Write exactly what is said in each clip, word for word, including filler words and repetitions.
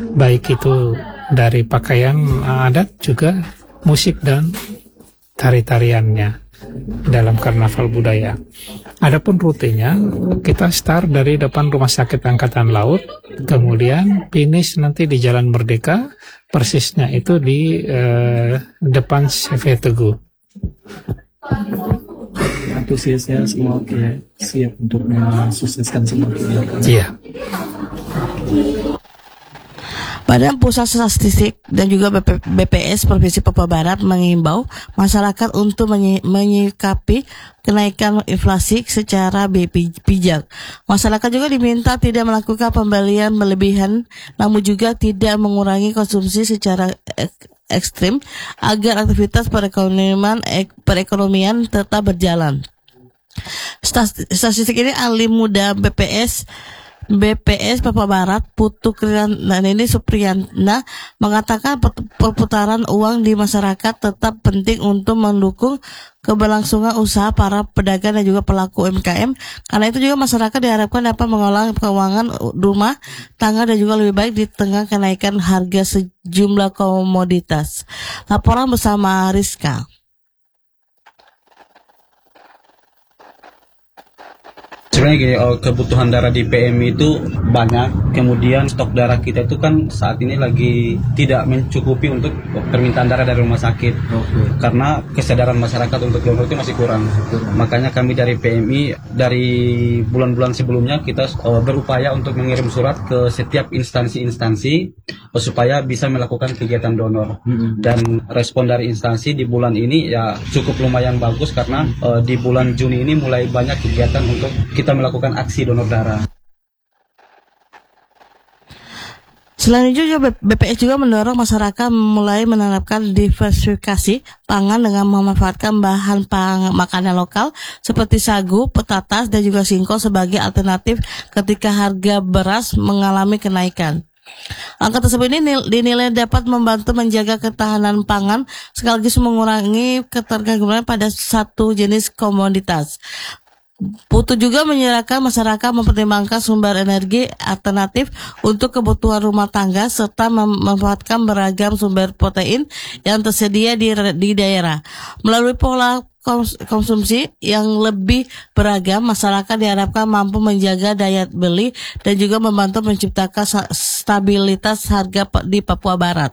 baik itu dari pakaian adat juga musik dan tari-tariannya dalam karnaval budaya. Adapun rutenya, kita start dari depan Rumah Sakit Angkatan Laut, kemudian finish nanti di Jalan Merdeka, persisnya itu di eh, depan C V Teguh. Antusiasnya semua oke, siap untuk mensukseskan semua kegiatan. Iya. Badan Pusat Statistik dan juga B P S Provinsi Papua Barat mengimbau masyarakat untuk menyi- menyikapi kenaikan inflasi secara bijak. Masyarakat juga diminta tidak melakukan pembelian berlebihan, namun juga tidak mengurangi konsumsi secara ek- ekstrim agar aktivitas perekonomian ek- perekonomian tetap berjalan. Statistik ini ahli muda B P S B P S Papua Barat Putu Kriyanani Supriyana mengatakan perputaran uang di masyarakat tetap penting untuk mendukung keberlangsungan usaha para pedagang dan juga pelaku U M K M. Karena itu juga masyarakat diharapkan dapat mengolah keuangan rumah tangga dan juga lebih baik di tengah kenaikan harga sejumlah komoditas. Laporan bersama Rizka. Sebenarnya gini, oh, kebutuhan darah di P M I itu banyak, kemudian stok darah kita itu kan saat ini lagi tidak mencukupi untuk permintaan darah dari rumah sakit, okay. Karena kesadaran masyarakat untuk donor itu masih kurang. kurang. Makanya kami dari P M I dari bulan-bulan sebelumnya kita uh, berupaya untuk mengirim surat ke setiap instansi-instansi uh, supaya bisa melakukan kegiatan donor. Mm-hmm. Dan respon dari instansi di bulan ini ya cukup lumayan bagus karena uh, di bulan Juni ini mulai banyak kegiatan untuk kita melakukan aksi donor darah. Selain itu juga B P S juga mendorong masyarakat mulai menerapkan diversifikasi pangan dengan memanfaatkan bahan pang- makanan lokal seperti sagu, petatas, dan juga singkong sebagai alternatif ketika harga beras mengalami kenaikan. Angka tersebut ini dinilai dapat membantu menjaga ketahanan pangan sekaligus mengurangi ketergantungan pada satu jenis komoditas. Putu juga menyerahkan masyarakat mempertimbangkan sumber energi alternatif untuk kebutuhan rumah tangga serta memanfaatkan beragam sumber protein yang tersedia di, di daerah. Melalui pola konsumsi yang lebih beragam, masyarakat diharapkan mampu menjaga daya beli dan juga membantu menciptakan stabilitas harga di Papua Barat.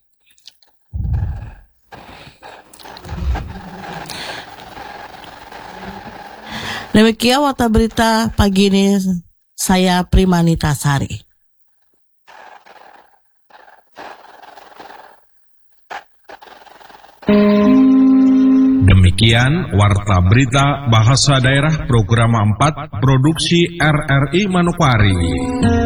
Demikian warta berita pagi ini, saya Primanita Sari. Demikian warta berita bahasa daerah program empat produksi R R I Manokwari.